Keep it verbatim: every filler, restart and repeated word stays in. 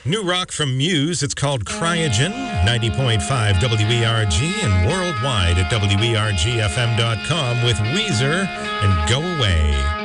New rock from Muse. It's called Cryogen, ninety point five W E R G and worldwide at W E R G F M dot com with Weezer and Go Away.